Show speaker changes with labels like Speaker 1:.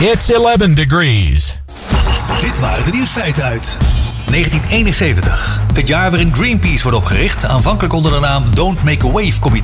Speaker 1: It's 11 degrees.
Speaker 2: Dit waren de nieuwsfeiten uit 1971. Het jaar waarin Greenpeace wordt opgericht, aanvankelijk onder de naam Don't Make a Wave Comité.